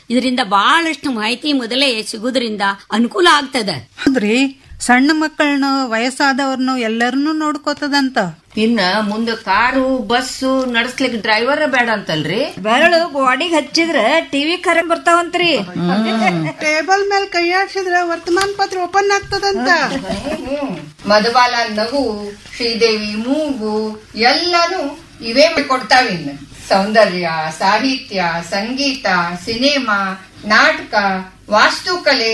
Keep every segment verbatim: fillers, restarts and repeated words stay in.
ಇದರಿಂದ ಬಹಳಷ್ಟು ಮಾಹಿತಿ ಮೊದಲೇ ಸಿಗುವುದರಿಂದ ಅನುಕೂಲ ಆಗ್ತದ. ಹೌದ್ರಿ, ಸಣ್ಣ ಮಕ್ಕಳನ್ನ ವಯಸ್ಸಾದವ್ರನ್ನು ಎಲ್ಲರನ್ನೂ ನೋಡ್ಕೋತದಂತ. ಇನ್ನ ಮುಂದೆ ಕಾರು ಬಸ್ಸು ನಡ್ಸ್ಲಿಕ್ಕೆ ಡ್ರೈವರ್ ಬೇಡ ಅಂತಲ್ರಿ. ಬೆರಳು ಗೋಡಿಗೆ ಹಚ್ಚಿದ್ರ ಟಿವಿ ಕರೆ ಬರ್ತಾವಂತ್ರಿ. ಟೇಬಲ್ ಮೇಲೆ ಕೈ ಆಡ್ಸಿದ್ರ ವರ್ತಮಾನ ಪತ್ರ ಓಪನ್ ಆಗ್ತದಂತ. ಮಧುಬಾಲ ನಗು, ಶ್ರೀದೇವಿ ಮೂಗು ಎಲ್ಲಾನು ಇವೇ ಕೊಡ್ತಾವಿನ್. ಸೌಂದರ್ಯ, ಸಾಹಿತ್ಯ, ಸಂಗೀತ, ಸಿನಿಮಾ, ನಾಟಕ, ವಾಸ್ತುಕಲೆ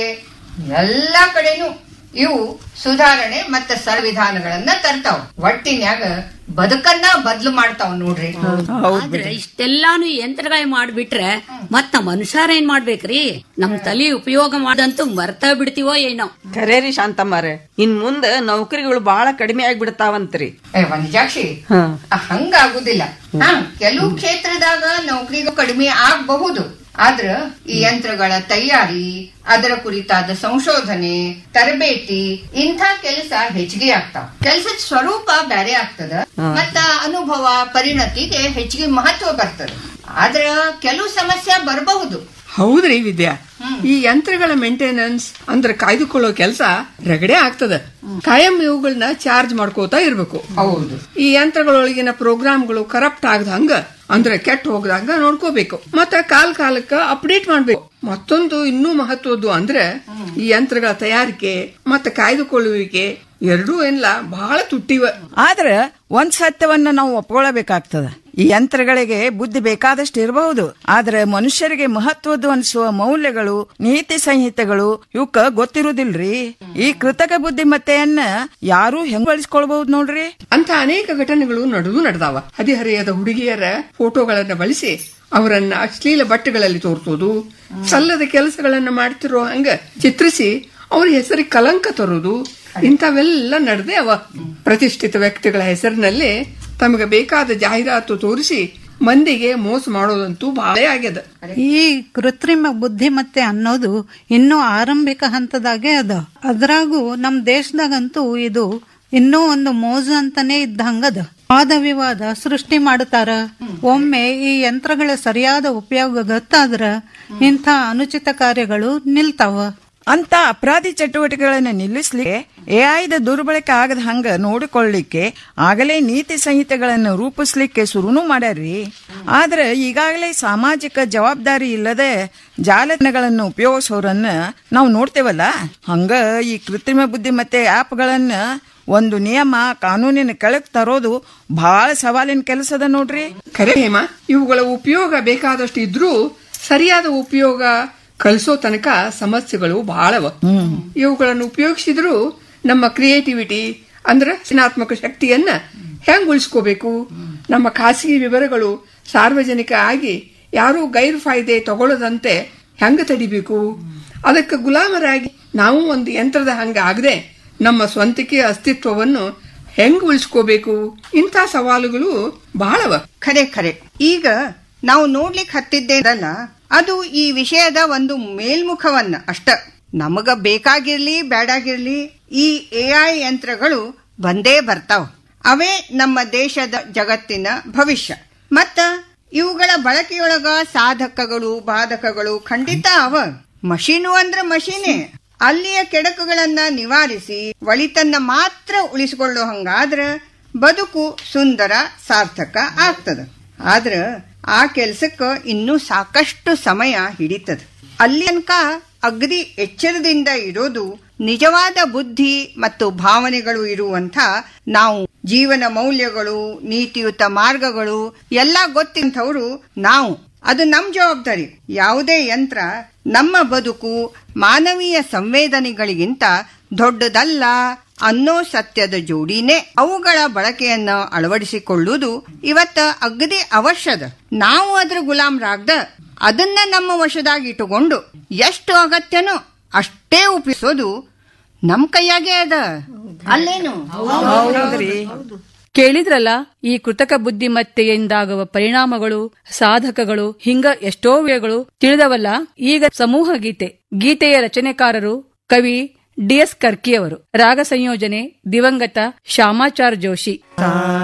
ಎಲ್ಲಾ ಕಡೆನೂ ಇವು ಸುಧಾರಣೆ ಮತ್ತ ಸಂವಿಧಾನಗಳನ್ನ ತರ್ತಾವ್. ಒಟ್ಟಿನ್ಯಾಗ ಬದುಕನ್ನ ಬದ್ಲು ಮಾಡ್ತಾವ್ ನೋಡ್ರಿ. ಆದ್ರೆ ಇಷ್ಟೆಲ್ಲಾನು ಯಂತ್ರಗಳೇ ಮಾಡ್ಬಿಟ್ರೆ ಮತ್ತ ಮನುಷ್ಯರ ಏನ್ ಮಾಡ್ಬೇಕ್ರಿ? ನಮ್ ತಲೆ ಉಪಯೋಗ ಮಾಡಂತೂ ಮರ್ತ ಬಿಡ್ತೀವೋ ಏನೋ. ಖರೇ ರೀ ಶಾಂತಮ್ಮಾರೆ, ಇನ್ ಮುಂದ ನೌಕರಿಗಳು ಬಹಳ ಕಡಿಮೆ ಆಗ್ಬಿಡ್ತಾವಂತ್ರಿ. ವನಜಾಕ್ಷಿ, ಹಂಗಾಗುದಿಲ್ಲ. ಹಾ, ಕೆಲವು ಕ್ಷೇತ್ರದಾಗ ನೌಕರಿಗೂ ಕಡಿಮೆ ಆಗಬಹುದು. ಆದ್ರ ಈ ಯಂತ್ರಗಳ ತಯಾರಿ, ಅದರ ಕುರಿತಾದ ಸಂಶೋಧನೆ, ತರಬೇತಿ ಇಂಥ ಕೆಲಸ ಹೆಚ್ಚಿಗೆ ಆಗ್ತಾವ. ಕೆಲಸದ ಸ್ವರೂಪ ಬ್ಯಾರೆ ಆಗ್ತದ, ಮತ್ತ ಅನುಭವ ಪರಿಣತಿಗೆ ಹೆಚ್ಚಿಗೆ ಮಹತ್ವ ಬರ್ತದ. ಆದ್ರ ಕೆಲವು ಸಮಸ್ಯೆ ಬರಬಹುದು. ಹೌದ್ರಿ ವಿದ್ಯಾ, ಈ ಯಂತ್ರಗಳ ಮೇಂಟೆನೆನ್ಸ್ ಅಂದ್ರೆ ಕಾಯ್ದುಕೊಳ್ಳೋ ಕೆಲಸ ರಗಡೆ ಆಗ್ತದ. ಕಾಯಂ ಇವುಗಳನ್ನ ಚಾರ್ಜ್ ಮಾಡ್ಕೋತಾ ಇರ್ಬೇಕು. ಹೌದು, ಈ ಯಂತ್ರಗಳೊಳಗಿನ ಪ್ರೋಗ್ರಾಮ್ಗಳು ಕರಪ್ಟ್ ಆಗದಂಗ ಅಂದ್ರೆ ಕೆಟ್ಟ ಹೋಗದಂಗ ನೋಡ್ಕೋಬೇಕು. ಮತ್ತ ಕಾಲ ಕಾಲಕ್ಕ ಅಪ್ಡೇಟ್ ಮಾಡ್ಬೇಕು. ಮತ್ತೊಂದು ಇನ್ನೂ ಮಹತ್ವದ್ದು ಅಂದ್ರೆ ಈ ಯಂತ್ರಗಳ ತಯಾರಿಕೆ ಮತ್ತ ಕಾಯ್ದುಕೊಳ್ಳುವಿಕೆ ಎರಡೂ ಏನಿಲ್ಲ ಬಹಳ ತುಟ್ಟಿವ. ಆದ್ರೆ ಒಂದ್ ಸತ್ಯವನ್ನ ನಾವು ಒಪ್ಕೊಳ್ಬೇಕಾಗ್ತದ. ಈ ಯಂತ್ರಗಳಿಗೆ ಬುದ್ಧಿ ಬೇಕಾದಷ್ಟು ಇರಬಹುದು, ಆದ್ರೆ ಮನುಷ್ಯರಿಗೆ ಮಹತ್ವದ್ದು ಅನಿಸುವ ಮೌಲ್ಯಗಳು, ನೀತಿ ಸಂಹಿತೆಗಳು ಇವಕ್ಕ ಗೊತ್ತಿರುವುದಿಲ್ರಿ. ಈ ಕೃತಕ ಬುದ್ಧಿಮತ್ತೆಯನ್ನ ಯಾರು ಹೆಂಗ್ ಬಳಸ್ಕೊಳ್ಬಹುದು ನೋಡ್ರಿ. ಅಂತ ಅನೇಕ ಘಟನೆಗಳು ನಡೆದು ನಡೆದಾವ. ಹದಿಹರೆಯದ ಹುಡುಗಿಯರ ಫೋಟೋಗಳನ್ನ ಬಳಸಿ ಅವರನ್ನ ಅಶ್ಲೀಲ ಬಟ್ಟೆಗಳಲ್ಲಿ ತೋರಿಸೋದು, ಸಲ್ಲದ ಕೆಲಸಗಳನ್ನ ಮಾಡ್ತಿರೋ ಹಂಗ ಚಿತ್ರಿಸಿ ಅವ್ರ ಹೆಸರಿಗೆ ಕಲಂಕ ತರೋದು, ಇಂಥವೆಲ್ಲ ನಡೆದೇ ಅವ. ಪ್ರತಿಷ್ಠಿತ ವ್ಯಕ್ತಿಗಳ ಹೆಸರಿನಲ್ಲಿ ತಮಗೆ ಬೇಕಾದ ಜಾಹೀರಾತು ತೋರಿಸಿ ಮಂದಿಗೆ ಮೋಸ ಮಾಡೋದಂತೂ ಬಹಳ ಆಗ್ಯದ. ಈ ಕೃತ್ರಿಮ ಬುದ್ಧಿಮತ್ತೆ ಅನ್ನೋದು ಇನ್ನೂ ಆರಂಭಿಕ ಹಂತದಾಗೆ ಅದ. ಅದ್ರಾಗೂ ನಮ್ ದೇಶದಾಗಂತೂ ಇದು ಇನ್ನೂ ಒಂದು ಮೋಜು ಅಂತಾನೆ ಇದ್ದಂಗದ. ವಾದ ವಿವಾದ ಸೃಷ್ಟಿ ಮಾಡುತ್ತಾರ. ಒಮ್ಮೆ ಈ ಯಂತ್ರಗಳ ಸರಿಯಾದ ಉಪಯೋಗ ಗೊತ್ತಾದ್ರ ಇಂಥ ಅನುಚಿತ ಕಾರ್ಯಗಳು ನಿಲ್ತಾವ. ಅಂತ ಅಪರಾಧಿ ಚಟುವಟಿಕೆಗಳನ್ನ ನಿಲ್ಲಿಸ್ಲಿಕ್ಕೆ ಎಐದ ದುರ್ಬಳಕೆ ಆಗದ ಹಂಗ ನೋಡಿಕೊಳ್ಳಿಕ್ಕೆ ಆಗಲೇ ನೀತಿ ಸಂಹಿತೆಗಳನ್ನು ರೂಪಿಸ್ಲಿಕ್ಕೆ ಶುರುನು ಮಾಡ್ಯಾರ್ರಿ. ಆದ್ರೆ ಈಗಾಗಲೇ ಸಾಮಾಜಿಕ ಜವಾಬ್ದಾರಿ ಇಲ್ಲದೆ ಜಾಲತಾಣಗಳನ್ನು ಉಪಯೋಗಿಸೋರನ್ನ ನಾವು ನೋಡ್ತೇವಲ್ಲ. ಹಂಗ ಈ ಕೃತ್ರಿಮ ಬುದ್ಧಿಮತ್ತೆ ಆಪ್ಗಳನ್ನ ಒಂದು ನಿಯಮ ಕಾನೂನಿನ ಕೆಳಗ್ ತರೋದು ಬಹಳ ಸವಾಲಿನ ಕೆಲಸದ ನೋಡ್ರಿ. ಖರೆ ಹೇಮ, ಇವುಗಳ ಉಪಯೋಗ ಬೇಕಾದಷ್ಟು ಇದ್ರೂ ಸರಿಯಾದ ಉಪಯೋಗ ಕಲಿಸೋ ತನಕ ಸಮಸ್ಯೆಗಳು ಬಹಳವ. ಇವುಗಳನ್ನು ಉಪಯೋಗಿಸಿದ್ರು ನಮ್ಮ ಕ್ರಿಯೇಟಿವಿಟಿ ಅಂದ್ರೆ ಸೃಜನಾತ್ಮಕ ಶಕ್ತಿಯನ್ನ ಹೆಂಗ್ ಉಳಿಸ್ಕೋಬೇಕು, ನಮ್ಮ ಖಾಸಗಿ ವಿವರಗಳು ಸಾರ್ವಜನಿಕ ಆಗಿ ಯಾರೂ ಗೈರ್ ಫಾಯ್ದೆ ತಗೊಳ್ಳದಂತೆ ಹೆಂಗ ತಡಿಬೇಕು, ಅದಕ್ಕೆ ಗುಲಾಮರಾಗಿ ನಾವು ಒಂದು ಯಂತ್ರದ ಹಂಗ ಆಗದೆ ನಮ್ಮ ಸ್ವಂತಿಕೆಯ ಅಸ್ತಿತ್ವವನ್ನು ಹೆಂಗ್ ಉಳಿಸ್ಕೋಬೇಕು, ಇಂಥ ಸವಾಲುಗಳು ಬಹಳವ. ಖರೆ ಖರೆ ಈಗ ನಾವು ನೋಡ್ಲಿಕ್ಕೆ ಹತ್ತಿದ್ದೇನಲ್ಲ, ಅದು ಈ ವಿಷಯದ ಒಂದು ಮೇಲ್ಮುಖವನ್ನ ಅಷ್ಟ. ನಮಗ ಬೇಕಾಗಿರ್ಲಿ ಬೇಡಾಗಿರ್ಲಿ ಈ ಎಐ ಯಂತ್ರಗಳು ಬಂದೇ ಬರ್ತಾವ. ಅವೇ ನಮ್ಮ ದೇಶದ ಜಗತ್ತಿನ ಭವಿಷ್ಯ. ಮತ್ತ ಇವುಗಳ ಬಳಕೆಯೊಳಗ ಸಾಧಕಗಳು ಬಾಧಕಗಳು ಖಂಡಿತ ಅವ. ಮಷೀನು ಅಂದ್ರ ಮಷೀನೇ. ಅಲ್ಲಿಯ ಕೆಡಕುಗಳನ್ನ ನಿವಾರಿಸಿ ಒಳಿತನ್ನ ಮಾತ್ರ ಉಳಿಸಿಕೊಳ್ಳೋ ಹಂಗಾದ್ರ ಬದುಕು ಸುಂದರ ಸಾರ್ಥಕ ಆಗ್ತದ. ಆದ್ರ ಆ ಕೆಲ್ಸಕ್ಕ ಇನ್ನೂ ಸಾಕಷ್ಟು ಸಮಯ ಹಿಡಿತದ. ಅಲ್ಲಿ ತನಕ ಅಗದಿ ಎಚ್ಚರದಿಂದ ಇರೋದು, ನಿಜವಾದ ಬುದ್ಧಿ ಮತ್ತು ಭಾವನೆಗಳು ಇರುವಂತ ನಾವು ಜೀವನ ಮೌಲ್ಯಗಳು, ನೀತಿಯುತ ಮಾರ್ಗಗಳು ಎಲ್ಲ ಗೊತ್ತಿಂಥವ್ರು ನಾವು. ಅದು ನಮ್ ಜವಾಬ್ದಾರಿ. ಯಾವುದೇ ಯಂತ್ರ ನಮ್ಮ ಬದುಕು ಮಾನವೀಯ ಸಂವೇದನೆಗಳಿಗಿಂತ ದೊಡ್ಡದಲ್ಲ ಅನ್ನೋ ಸತ್ಯದ ಜೋಡಿನೇ ಅವುಗಳ ಬಳಕೆಯನ್ನ ಅಳವಡಿಸಿಕೊಳ್ಳುವುದು ಇವತ್ತ ಅಗದಿ ಅವಶ್ಯದ. ನಾವು ಅದ್ರ ಗುಲಾಮರಾಗ್ದ ಅದನ್ನ ನಮ್ಮ ವಶದಾಗಿಟ್ಟುಕೊಂಡು ಎಷ್ಟು ಅಗತ್ಯನೋ ಅಷ್ಟೇ ಉಪಯೋಗಿಸೋದು ನಮ್ ಕೈಯಾಗೆ ಅದ, ಅಲ್ಲೇನು? ಕೇಳಿದ್ರಲ್ಲ, ಈ ಕೃತಕ ಬುದ್ಧಿಮತ್ತೆಯಿಂದಾಗುವ ಪರಿಣಾಮಗಳು, ಸಾಧಕಗಳು, ಹಿಂಗ ಎಷ್ಟೋ ವಿಷಯಗಳು ತಿಳಿದವಲ್ಲ. ಈಗ ಸಮೂಹ ಗೀತೆ ಗೀತೆಯ ರಚನೆಕಾರರು ಕವಿ ಡಿ ಎಸ್ ಕರ್ಕಿಯವರು, ರಾಗ ಸಂಯೋಜನೆ ದಿವಂಗತ ಶ್ಯಾಮಾಚಾರ್ ಜೋಶಿ.